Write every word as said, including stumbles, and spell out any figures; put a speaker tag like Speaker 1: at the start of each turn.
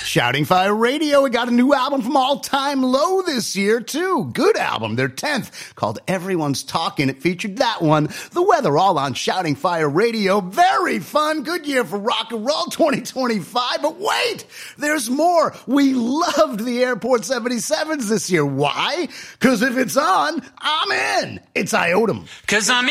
Speaker 1: Shouting Fire Radio, we got a new album from All Time Low this year, too. Good album, their tenth, called Everyone's Talking. It featured that one. The Weather, all on Shouting Fire Radio. Very fun. Good year for rock and roll twenty twenty-five. But wait, there's more. We loved the Airport seventy-sevens this year. Why? Because if it's on, I'm in. It's Iotum.
Speaker 2: Because I'm